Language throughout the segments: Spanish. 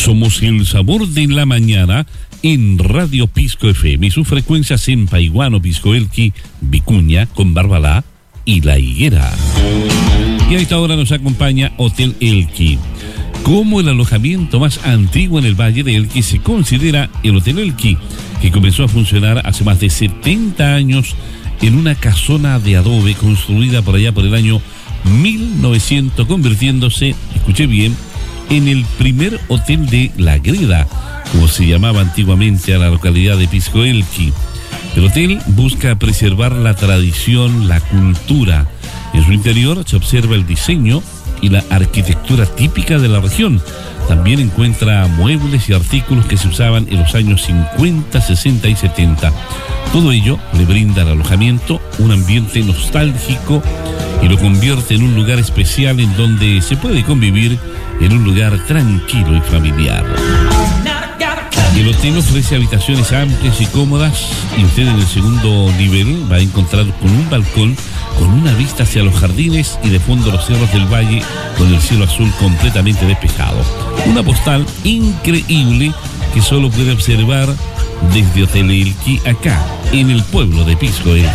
Somos el sabor de la mañana en Radio Pisco FM y sus frecuencias en Paiguano, Pisco Elqui, Vicuña, Combarbalá y La Higuera. Y a esta hora nos acompaña Hotel Elqui. Como el alojamiento más antiguo en el Valle de Elqui, se considera el Hotel Elqui, que comenzó a funcionar hace más de 70 años en una casona de adobe construida por allá por el año 1900, convirtiéndose, escuché bien, en el primer hotel de La Greda, como se llamaba antiguamente a la localidad de Pisco Elqui. El hotel busca preservar la tradición, la cultura. En su interior se observa el diseño y la arquitectura típica de la región. También encuentra muebles y artículos que se usaban en los años 50, 60 y 70. Todo ello le brinda al alojamiento un ambiente nostálgico y lo convierte en un lugar especial en donde se puede convivir en un lugar tranquilo y familiar. El hotel ofrece habitaciones amplias y cómodas, y usted en el segundo nivel va a encontrar con un balcón con una vista hacia los jardines y de fondo los cerros del valle con el cielo azul completamente despejado. Una postal increíble que solo puede observar desde Hotel Elqui, acá en el pueblo de Pisco Elqui.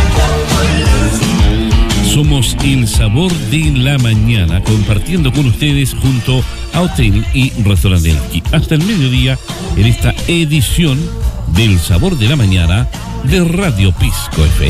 Somos el sabor de la mañana, compartiendo con ustedes junto a Hotel y Restaurante Elqui hasta el mediodía en esta edición del sabor de la mañana de Radio Pisco FM.